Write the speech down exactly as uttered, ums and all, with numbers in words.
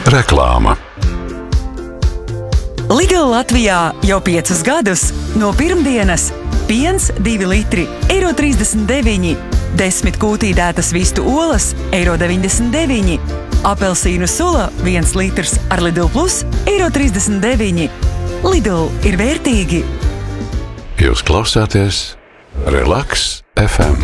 Reklāma. Lidl Latvijā jau piecus gadus no pirmdienas piens divi litri, eiro trīsdesmit deviņi, desmit kūtīdētas vistu olas, eiro deviņdesmit deviņi, apelsīnu sula viens litrs ar Lidl Plus, eiro trīsdesmit deviņi. Lidl ir vērtīgi. Jūs klausāties Relaks F M.